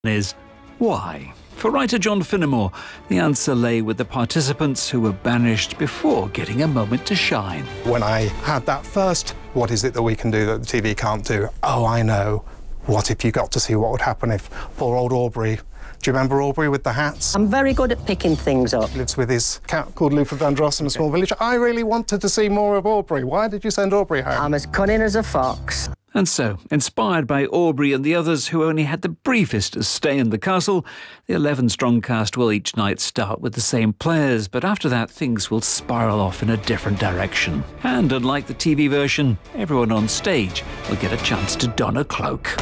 is why? For writer John Finnemore, the answer lay with the participants who were banished before getting a moment to shine. When I had that first, what is it that we can do that the TV can't do? Oh, I know. What if you got to see what would happen if poor old Aubrey... Do you remember Aubrey with the hats? I'm very good at picking things up. Lives with his cat called Luther Vandross in a small village. I really wanted to see more of Aubrey. Why did you send Aubrey home? I'm as cunning as a fox. And so, inspired by Aubrey and the others who only had the briefest stay in the castle, the 11-strong cast will each night start with the same players, but after that things will spiral off in a different direction. And unlike the TV version, everyone on stage will get a chance to don a cloak.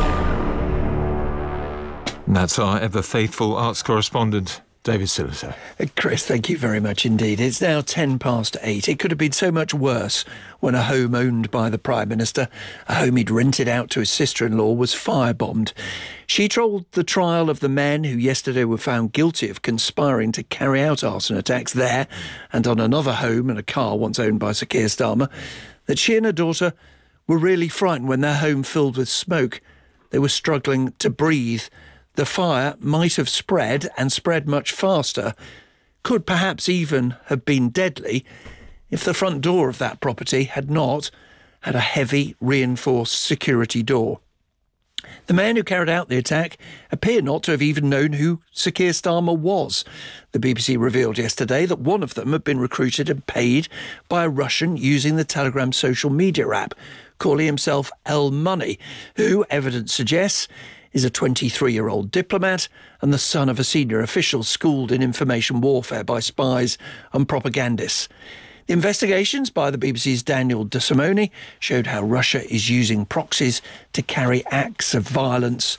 And that's our ever-faithful arts correspondent, David Sillito. Chris, thank you very much indeed. It's now 8:10. It could have been so much worse when a home owned by the Prime Minister, a home he'd rented out to his sister-in-law, was firebombed. She told the trial of the men who yesterday were found guilty of conspiring to carry out arson attacks there and on another home and a car once owned by Sir Keir Starmer that she and her daughter were really frightened when their home filled with smoke. They were struggling to breathe. The fire might have spread and spread much faster, could perhaps even have been deadly if the front door of that property had not had a heavy reinforced security door. The men who carried out the attack appear not to have even known who Sir Keir Starmer was. The BBC revealed yesterday that one of them had been recruited and paid by a Russian using the Telegram social media app, calling himself El Money, who, evidence suggests, is a 23-year-old diplomat and the son of a senior official schooled in information warfare by spies and propagandists. The investigations by the BBC's Daniel De Simone showed how Russia is using proxies to carry out acts of violence,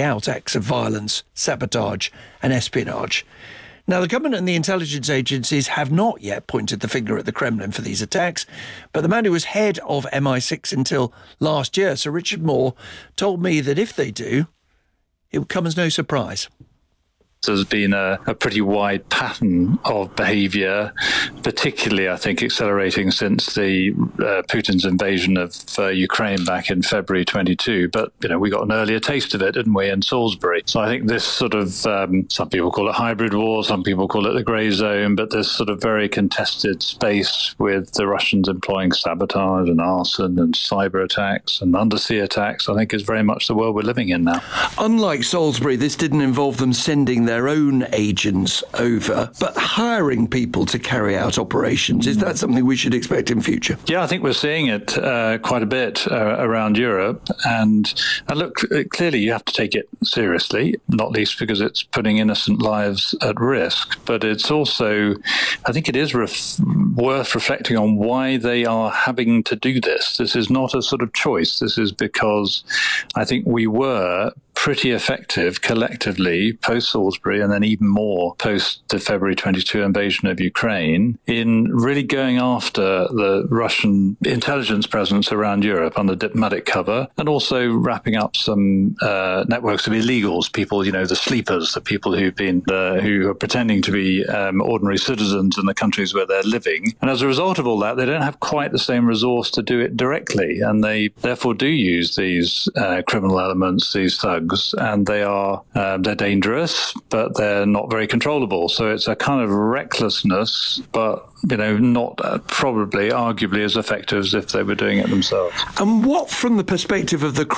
sabotage and espionage. Now, the government and the intelligence agencies have not yet pointed the finger at the Kremlin for these attacks, but the man who was head of MI6 until last year, Sir Richard Moore, told me that if they do, it would come as no surprise. There's been a pretty wide pattern of behaviour, particularly, I think, accelerating since the Putin's invasion of Ukraine back in February 22. But, we got an earlier taste of it, didn't we, in Salisbury? So I think this sort of, some people call it hybrid war, some people call it the grey zone, but this sort of very contested space with the Russians employing sabotage and arson and cyber attacks and undersea attacks, I think is very much the world we're living in now. Unlike Salisbury, this didn't involve them sending their own agents over, but hiring people to carry out operations. Is that something we should expect in future? Yeah, I think we're seeing it quite a bit around Europe. And look, clearly you have to take it seriously, not least because it's putting innocent lives at risk. But it's also, I think it is worth reflecting on why they are having to do this. This is not a sort of choice. This is because I think we were pretty effective collectively post-Salisbury and then even more post the February 22 invasion of Ukraine in really going after the Russian intelligence presence around Europe under diplomatic cover and also wrapping up some networks of illegals, people, the sleepers, the people who are pretending to be ordinary citizens in the countries where they're living. And as a result of all that, they don't have quite the same resource to do it directly. And they therefore do use these criminal elements, these thugs, and they're dangerous, but they're not very controllable. So it's a kind of recklessness, but not probably, arguably as effective as if they were doing it themselves. And what, from the perspective of the